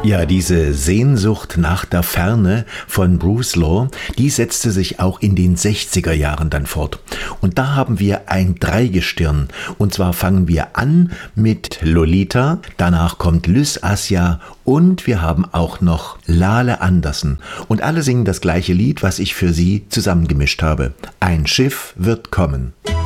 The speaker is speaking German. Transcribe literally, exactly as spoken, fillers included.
Ja, diese Sehnsucht nach der Ferne von Bruce Law, die setzte sich auch in den sechziger Jahren dann fort. Und da haben wir ein Dreigestirn. Und zwar fangen wir an mit Lolita, danach kommt Lys Asja und wir haben auch noch Lale Andersen. Und alle singen das gleiche Lied, was ich für sie zusammengemischt habe. Ein Schiff wird kommen.